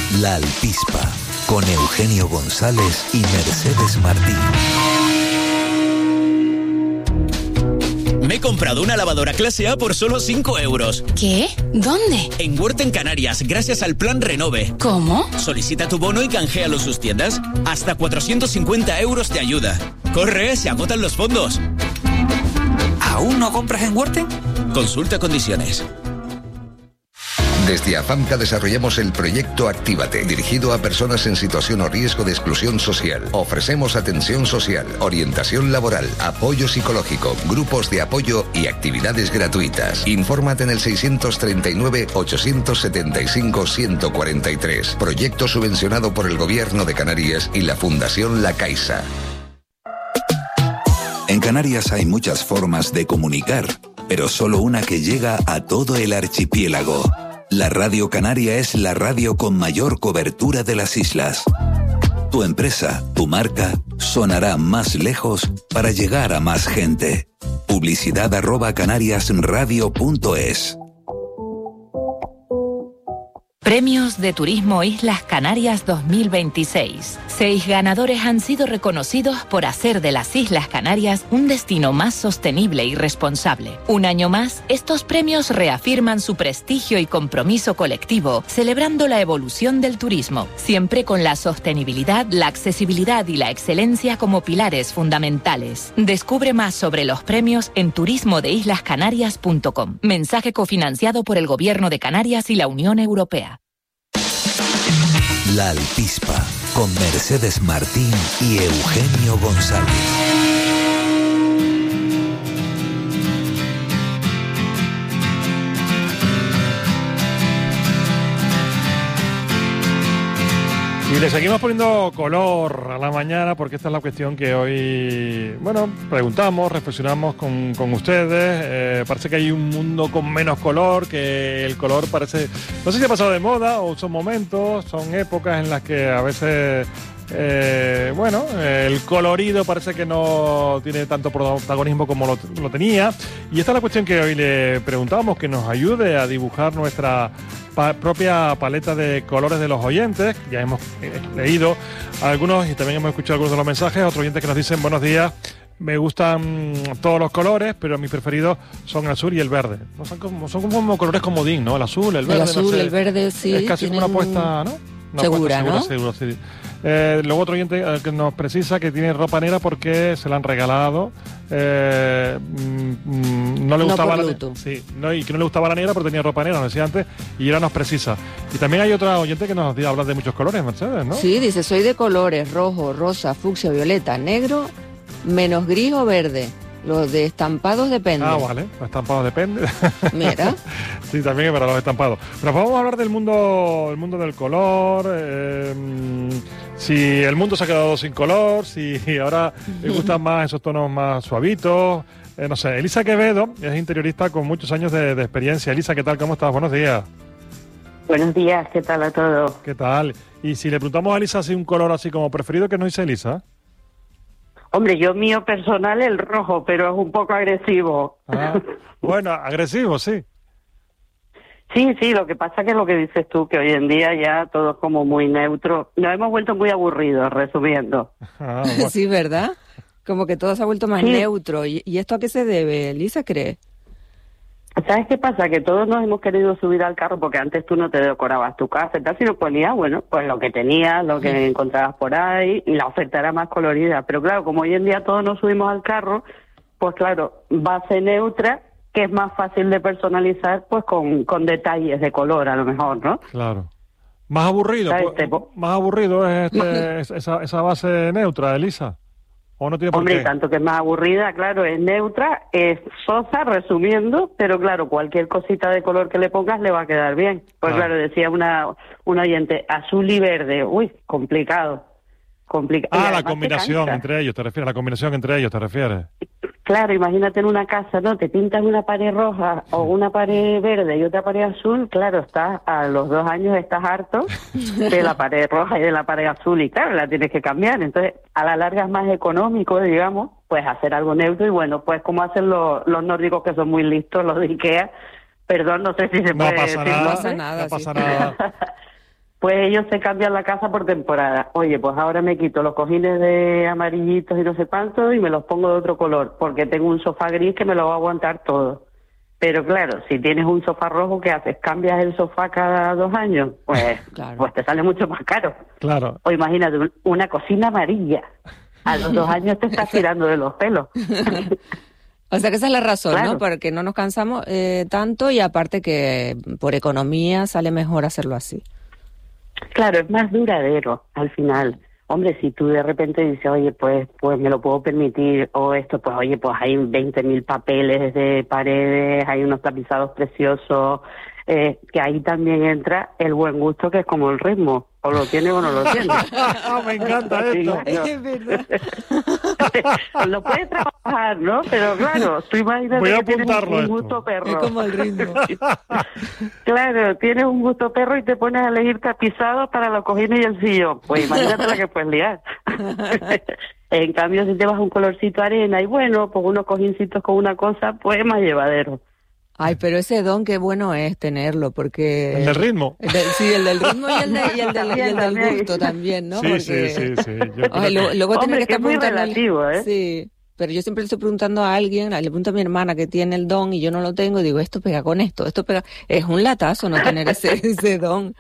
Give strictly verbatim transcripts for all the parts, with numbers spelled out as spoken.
La Alpispa, con Eugenio González y Mercedes Martín. Me he comprado una lavadora clase A por solo cinco euros. ¿Qué? ¿Dónde? En Huerta Canarias, gracias al plan Renove. ¿Cómo? Solicita tu bono y canjealo en sus tiendas. Hasta cuatrocientos cincuenta euros de ayuda. ¡Corre! Se agotan los fondos. ¿Aún no compras en Huerta? Consulta condiciones. Desde AFAMCA desarrollamos el proyecto Actívate, dirigido a personas en situación o riesgo de exclusión social. Ofrecemos atención social, orientación laboral, apoyo psicológico, grupos de apoyo y actividades gratuitas. Infórmate en el seiscientos treinta y nueve, ochocientos setenta y cinco, ciento cuarenta y tres. Proyecto subvencionado por el Gobierno de Canarias y la Fundación La Caixa. En Canarias hay muchas formas de comunicar, pero solo una que llega a todo el archipiélago. La Radio Canaria es la radio con mayor cobertura de las islas. Tu empresa, tu marca, sonará más lejos para llegar a más gente. Publicidad arroba canariasradio punto es. Premios de Turismo Islas Canarias dos mil veintiséis. Seis ganadores han sido reconocidos por hacer de las Islas Canarias un destino más sostenible y responsable. Un año más, estos premios reafirman su prestigio y compromiso colectivo, celebrando la evolución del turismo, siempre con la sostenibilidad, la accesibilidad y la excelencia como pilares fundamentales. Descubre más sobre los premios en turismo de islas canarias punto com. Mensaje cofinanciado por el Gobierno de Canarias y la Unión Europea. La Alpispa, con Mercedes Martín y Eugenio González. Y le seguimos poniendo color a la mañana porque esta es la cuestión que hoy, bueno, preguntamos, reflexionamos con, con ustedes. Eh, parece que hay un mundo con menos color, que el color parece, no sé si ha pasado de moda o son momentos, son épocas en las que a veces, eh, bueno, el colorido parece que no tiene tanto protagonismo como lo, lo tenía. Y esta es la cuestión que hoy le preguntamos, que nos ayude a dibujar nuestra Pa- propia paleta de colores de los oyentes. Ya hemos eh, leído algunos y también hemos escuchado algunos de los mensajes. Otros oyentes que nos dicen: buenos días, me gustan todos los colores, pero mis preferidos son el azul y el verde. No, son, como, son como colores comodín, ¿no? El azul, el verde. El azul, no sé, el verde, sí. es casi como una apuesta, ¿no? Una segura, apuesta ¿no? Segura, seguro, sí. Eh, luego otro oyente eh, que nos precisa que tiene ropa negra porque se la han regalado. Eh, mm, no le gustaba no la negra. Sí, no, y que no le gustaba la negra porque tenía ropa negra, nos decía antes, y ahora nos precisa. Y también hay otra oyente que nos habla de muchos colores, Mercedes, ¿no? Sí, dice: soy de colores rojo, rosa, fucsia, violeta, negro, menos gris o verde. Los de estampados depende. Ah, vale, los estampados depende. Mira. Sí, también es para los estampados. Pero vamos a hablar del mundo, el mundo del color, eh, si el mundo se ha quedado sin color, si ahora le gustan más esos tonos más suavitos. Eh, no sé, Elisa Quevedo es interiorista con muchos años de, de experiencia. Elisa, ¿qué tal? ¿Cómo estás? Buenos días. Buenos días, ¿qué tal a todos? ¿Qué tal? Y si le preguntamos a Elisa si un color así como preferido, ¿qué nos dice Elisa? Hombre, yo mío personal el rojo, pero es un poco agresivo. Ah, bueno, agresivo, sí. Sí, sí, lo que pasa que es lo que dices tú, que hoy en día ya todo es como muy neutro. Nos hemos vuelto muy aburridos, resumiendo. Ah, bueno. Sí, ¿verdad? Como que todo se ha vuelto más Sí. neutro. ¿Y, ¿Y esto a qué se debe, Lisa, cree? ¿Sabes qué pasa? Que todos nos hemos querido subir al carro porque antes tú no te decorabas tu casa y tal, sino ponías, bueno, pues lo que tenías, lo que encontrabas por ahí, y la oferta era más colorida. Pero claro, como hoy en día todos nos subimos al carro, pues claro, base neutra, que es más fácil de personalizar, pues con, con detalles de color a lo mejor, ¿no? Claro. Más aburrido, ¿Sabes? pues, Te po- más aburrido es este, es- esa, esa base neutra, Elisa. ¿O no tiene por Hombre, qué? tanto que es más aburrida, claro, es neutra, es sosa, resumiendo, pero claro, cualquier cosita de color que le pongas le va a quedar bien. Pues Claro. claro, decía una, una oyente, azul y verde, uy, complicado. Complica- y Ah, la además te combinación cansa. entre ellos, te refieres, la combinación entre ellos, te refieres. Claro, imagínate en una casa, ¿no? Te pintas una pared roja o una pared verde y otra pared azul, claro, estás a los dos años estás harto de la pared roja y de la pared azul y claro, la tienes que cambiar. Entonces, a la larga es más económico, digamos, pues hacer algo neutro y bueno, pues como hacen los, los nórdicos que son muy listos, los de Ikea, perdón, no sé si se No puede pasa decir nada, nombres. pasa nada, no pasa sí. nada. Pues ellos se cambian la casa por temporada. Oye, pues ahora me quito los cojines de amarillitos y no sé cuánto y me los pongo de otro color, porque tengo un sofá gris que me lo va a aguantar todo. Pero claro, si tienes un sofá rojo, ¿qué haces? ¿Cambias el sofá cada dos años? Pues, claro. Pues te sale mucho más caro. Claro. O imagínate, una cocina amarilla. A los dos años te estás tirando de los pelos. O sea que esa es la razón, claro. ¿no? Porque no nos cansamos eh, tanto y aparte que por economía sale mejor hacerlo así. Claro, es más duradero al final. Hombre, si tú de repente dices, oye, pues pues me lo puedo permitir, o esto, pues oye, pues hay veinte mil papeles de paredes, hay unos tapizados preciosos, eh, que ahí también entra el buen gusto, que es como el ritmo, o lo tiene o no lo tiene. Me encanta esto. Es verdad. Lo puedes trabajar, ¿no? Pero claro, tú imagínate Voy a que tienes un, un gusto esto. perro. Es como el ritmo. Claro, tienes un gusto perro y te pones a elegir tapizados para los cojines y el sillón. Pues imagínate la que puedes liar. En cambio, si te vas a un colorcito arena y bueno, pues unos cojincitos con una cosa, pues más llevadero. Ay, pero ese don qué bueno es tenerlo, porque... ¿El del ritmo? El del, sí, el del ritmo y el, de, y el, del, y el del gusto también, ¿no? Sí, porque... sí, sí, sí. Yo Ay, luego, luego Hombre, tener que que estar es muy preguntando... relativo, ¿eh? Sí, pero yo siempre le estoy preguntando a alguien, le pregunto a mi hermana que tiene el don y yo no lo tengo, y digo, esto pega con esto, esto pega... Es un latazo no tener ese, ese don.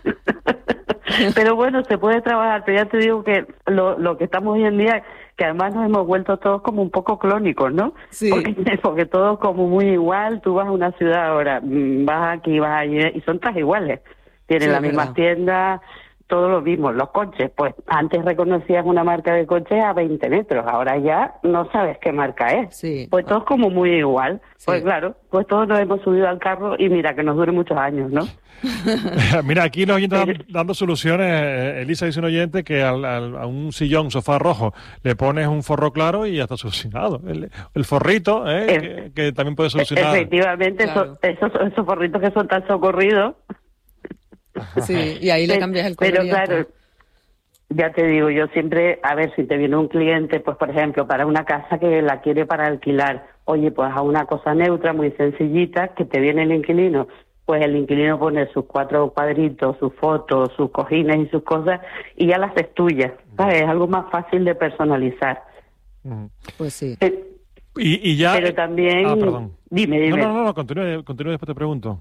Pero bueno, se puede trabajar, pero ya te digo que lo, lo que estamos hoy en día, que además nos hemos vuelto todos como un poco clónicos, ¿no? Sí. Porque, porque todo como muy igual, tú vas a una ciudad ahora, vas aquí, vas allí, y son todas iguales. Tienen Sí, las es mismas verdad. tiendas, todo lo mismo. Los coches, pues antes reconocías una marca de coche a veinte metros, ahora ya no sabes qué marca es. Sí. Pues todo es como muy igual. Sí. Pues claro, pues todos nos hemos subido al carro y mira, que nos dure muchos años, ¿no? Mira, aquí nos oyentes dan- dando soluciones. eh, Elisa dice un oyente que al, al- a un sillón, sofá rojo, le pones un forro claro y ya está solucionado. El, el forrito, ¿eh? Es- que, que también puede solucionar. Efectivamente, Claro. esos, esos, esos forritos que son tan socorridos. Sí, y ahí le Pero- cambias el color. Pero y ya claro, está. ya te digo, yo siempre, a ver, si te viene un cliente, pues por ejemplo, para una casa que la quiere para alquilar, oye, pues a una cosa neutra, muy sencillita, que te viene el inquilino, pues el inquilino pone sus cuatro cuadritos, sus fotos, sus cojines y sus cosas, y ya las haces tuyas, ¿sabes? Es algo más fácil de personalizar. Ujú. Pues sí. Eh, Y, y ya. Pero también, Ah, perdón. dime, dime. No, no, no, no continúe, continúe, después te pregunto.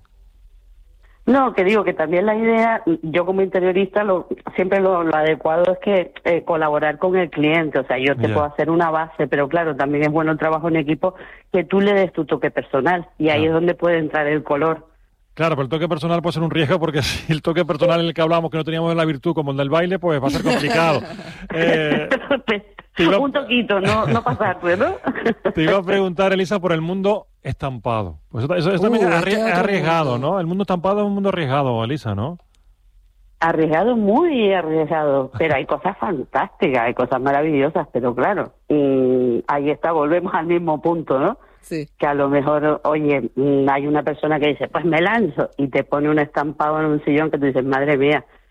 No, que digo que también la idea, yo como interiorista, lo, siempre lo, lo adecuado es que eh, colaborar con el cliente, o sea, yo te Ya. puedo hacer una base, pero claro, también es bueno el trabajo en equipo, que tú le des tu toque personal, y ahí Claro. es donde puede entrar el color. Claro, pero el toque personal puede ser un riesgo porque si el toque personal en el que hablamos que no teníamos la virtud como el del baile, pues va a ser complicado. eh, te iba- Un toquito, no, no pasarte, ¿no? Te iba a preguntar, Elisa, por el mundo estampado. Pues eso, eso- eso también Uh, es este arrie- es es otro arriesgado, mundo. ¿no? El mundo estampado es un mundo arriesgado, Elisa, ¿no? Arriesgado, muy arriesgado, pero hay cosas fantásticas, hay cosas maravillosas, pero claro, y ahí está, volvemos al mismo punto, ¿no? Sí. Que a lo mejor, oye, mm, hay una persona que dice, pues me lanzo, y te pone un estampado en un sillón que tú dices, madre mía,